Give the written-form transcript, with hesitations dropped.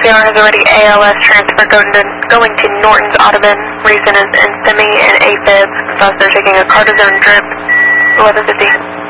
CR has already ALS transfer going to Norton's Audubon. Reason is STEMI and AFib. Thus they're taking a cortisone drip. 1150.